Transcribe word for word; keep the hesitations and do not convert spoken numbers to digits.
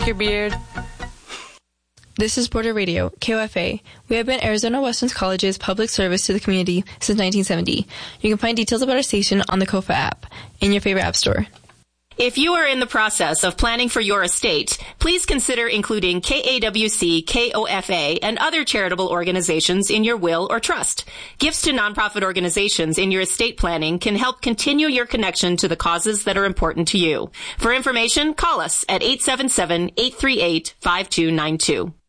your beard. This is Border Radio, K O F A. We have been Arizona Western College's public service to the community since nineteen seventy. You can find details about our station on the K O F A app in your favorite app store. If you are in the process of planning for your estate, please consider including K A W C, K O F A, and other charitable organizations in your will or trust. Gifts to nonprofit organizations in your estate planning can help continue your connection to the causes that are important to you. For information, call us at eight seven seven, eight three eight, five two nine two.